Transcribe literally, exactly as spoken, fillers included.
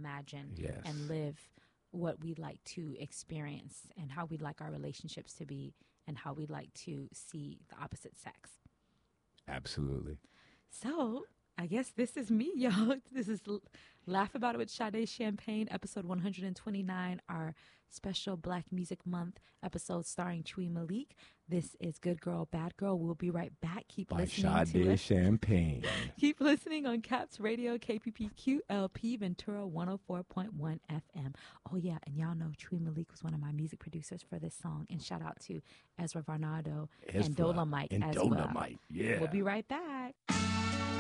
imagine Yes. and live what we like to experience and how we'd like our relationships to be and how we'd like to see the opposite sex. Absolutely. So I guess this is me, y'all. This is L- Laugh About It with Sade Champagne, episode one hundred twenty-nine, our special Black Music Month episode starring Chui Malik. This is Good Girl, Bad Girl. We'll be right back. Keep By listening to Sade us. Champagne. Keep listening on Caps Radio, K P P Q L P, Ventura one oh four point one F M. Oh, yeah, and y'all know Chui Malik was one of my music producers for this song. And shout out to Ezra Varnado Ezra and Dolomite and as Dolomite. well. Yeah. We'll be right back.